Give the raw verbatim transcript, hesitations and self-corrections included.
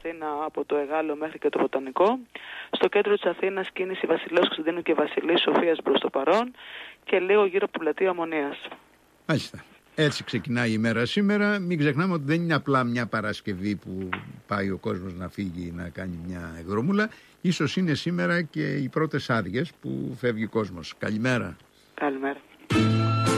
Αθήνα από το Εγάλο μέχρι και το Βοτανικό. Στο κέντρο της Αθήνας κίνηση Βασιλέως Κωνσταντίνου και Βασιλής Σοφίας προς το παρόν και λίγο γύρω από την πλατεία Ομονίας. Μάλιστα. Έτσι ξεκινάει η μέρα σήμερα. Μην ξεχνάμε ότι δεν είναι απλά μια Παρασκευή που πάει ο κόσμος να φύγει να κάνει μια εκδρομούλα. Ίσως είναι σήμερα και οι πρώτες άδειες που φεύγει ο κόσμος. Καλημέρα. Καλημέρα.